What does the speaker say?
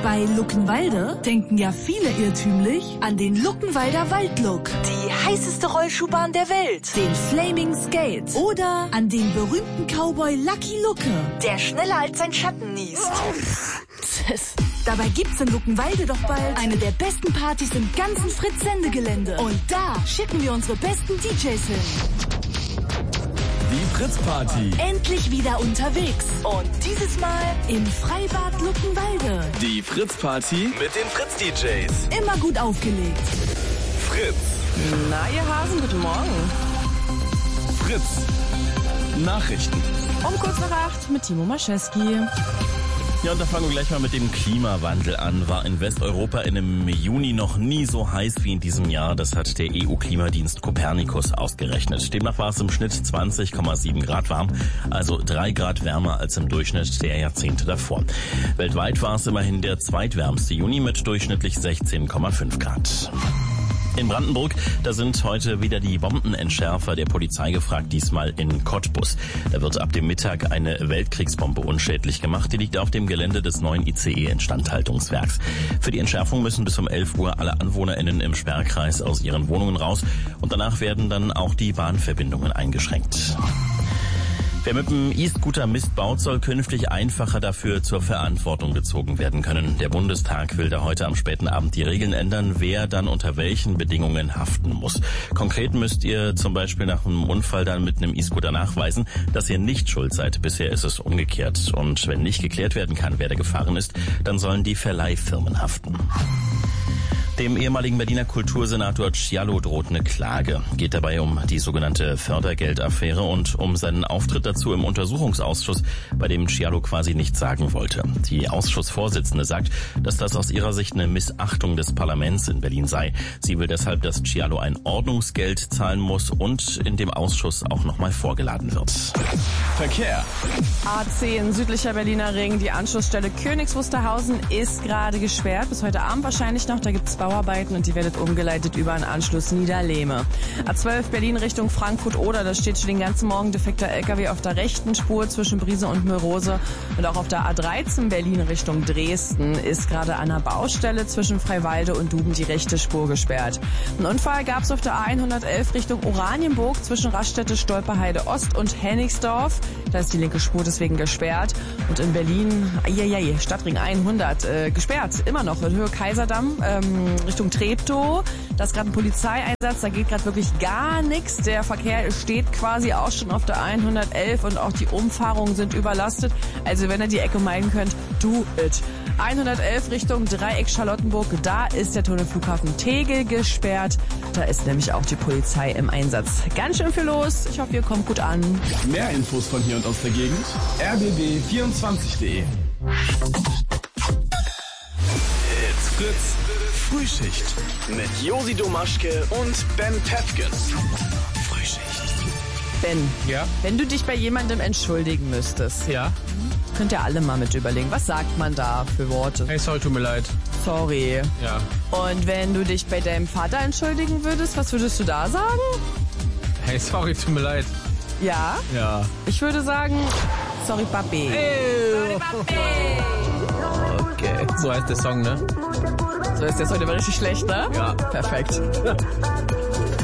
Bei Luckenwalde denken ja viele irrtümlich an den Luckenwalder Waldlook. Die heißeste Rollschuhbahn der Welt. Den Flaming Skate. Oder an den berühmten Cowboy Lucky Lucke, der schneller als sein Schatten niest. Dabei gibt's in Luckenwalde doch bald eine der besten Partys im ganzen Fritz-Sendegelände. Und da schicken wir unsere besten DJs hin. Die Fritz-Party. Endlich wieder unterwegs. Und dieses Mal im Freibad Luckenwalde. Die Fritz-Party mit den Fritz-DJs. Immer gut aufgelegt. Fritz. Na, ihr Hasen, guten Morgen. Fritz. Nachrichten. Um kurz nach 8 mit Timo Maschewski. Ja, und da fangen wir gleich mal mit dem Klimawandel an. War in Westeuropa im Juni noch nie so heiß wie in diesem Jahr. Das hat der EU-Klimadienst Copernicus ausgerechnet. Demnach war es im Schnitt 20,7 Grad warm, also 3 Grad wärmer als im Durchschnitt der Jahrzehnte davor. Weltweit war es immerhin der zweitwärmste Juni mit durchschnittlich 16,5 Grad. In Brandenburg, da sind heute wieder die Bombenentschärfer der Polizei gefragt, diesmal in Cottbus. Da wird ab dem Mittag eine Weltkriegsbombe unschädlich gemacht. Die liegt auf dem Gelände des neuen ICE-Instandhaltungswerks. Für die Entschärfung müssen bis um 11 Uhr alle AnwohnerInnen im Sperrkreis aus ihren Wohnungen raus. Und danach werden dann auch die Bahnverbindungen eingeschränkt. Wer mit dem E-Scooter Mist baut, soll künftig einfacher dafür zur Verantwortung gezogen werden können. Der Bundestag will da heute am späten Abend die Regeln ändern, wer dann unter welchen Bedingungen haften muss. Konkret müsst ihr zum Beispiel nach einem Unfall dann mit einem E-Scooter nachweisen, dass ihr nicht schuld seid. Bisher ist es umgekehrt. Und wenn nicht geklärt werden kann, wer da gefahren ist, dann sollen die Verleihfirmen haften. Dem ehemaligen Berliner Kultursenator Sciallo droht eine Klage. Geht dabei um die sogenannte Fördergeldaffäre und um seinen Auftritt dazu im Untersuchungsausschuss, bei dem Sciallo quasi nichts sagen wollte. Die Ausschussvorsitzende sagt, dass das aus ihrer Sicht eine Missachtung des Parlaments in Berlin sei. Sie will deshalb, dass Sciallo ein Ordnungsgeld zahlen muss und in dem Ausschuss auch nochmal vorgeladen wird. Verkehr. A10 südlicher Berliner Ring. Die Anschlussstelle Königs Wusterhausen ist gerade gesperrt. Bis heute Abend wahrscheinlich noch. Da gibt's Bauarbeiten und die werdet umgeleitet über einen Anschluss Niederlehme. A12 Berlin Richtung Frankfurt-Oder. Da steht schon den ganzen Morgen defekter LKW auf der rechten Spur zwischen Briese und Mörose. Und auch auf der A13 Berlin Richtung Dresden ist gerade an einer Baustelle zwischen Freiwalde und Duben die rechte Spur gesperrt. Einen Unfall gab es auf der A111 Richtung Oranienburg zwischen Raststätte, Stolperheide Ost und Hennigsdorf. Da ist die linke Spur deswegen gesperrt. Und in Berlin, Stadtring 100, gesperrt, immer noch in Höhe Kaiserdamm, Richtung Treptow. Da ist gerade ein Polizeieinsatz, da geht gerade wirklich gar nichts. Der Verkehr steht quasi auch schon auf der 111 und auch die Umfahrungen sind überlastet. Also wenn ihr die Ecke meiden könnt, do it. 111 Richtung Dreieck Charlottenburg, da ist der Tunnelflughafen Tegel gesperrt. Da ist nämlich auch die Polizei im Einsatz. Ganz schön viel los. Ich hoffe, ihr kommt gut an. Mehr Infos von hier und aus der Gegend. rbb24.de. It's Fritz Frühschicht mit Josi Domaschke und Ben Pefken. Frühschicht. Ben, Ja? wenn du dich bei jemandem entschuldigen müsstest, Ja? könnt ihr alle mal mit überlegen, was sagt man da für Worte? Hey, sorry, tut mir leid. Sorry. Ja. Und wenn du dich bei deinem Vater entschuldigen würdest, was würdest du da sagen? Hey, sorry, tut mir leid. Ja? Ja. Ich würde sagen, sorry Papi. Sorry Papi. Okay. So heißt der Song, ne? So ist das heute mal richtig schlecht, ne? Ja. Perfekt.